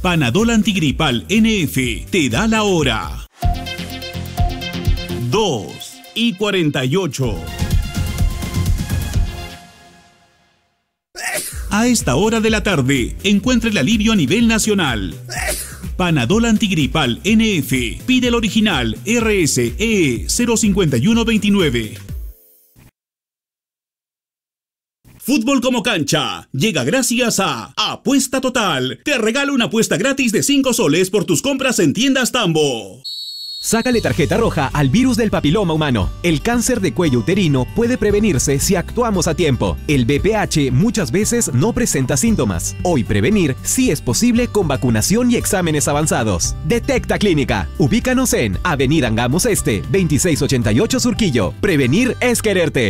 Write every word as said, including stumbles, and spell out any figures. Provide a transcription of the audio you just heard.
Panadol Antigripal N F te da la hora. dos y cuarenta y ocho. A esta hora de la tarde, encuentre el alivio a nivel nacional. Panadol Antigripal N F. Pide el original R S E cero cinco uno dos nueve. Fútbol como cancha llega gracias a Apuesta Total. Te regalo una apuesta gratis de cinco soles por tus compras en tiendas Tambo. Sácale tarjeta roja al virus del papiloma humano. El cáncer de cuello uterino puede prevenirse si actuamos a tiempo. El V P H muchas veces no presenta síntomas. Hoy prevenir sí es posible con vacunación y exámenes avanzados. Detecta Clínica. Ubícanos en Avenida Angamos Este, veintiséis ochenta y ocho Surquillo. Prevenir es quererte.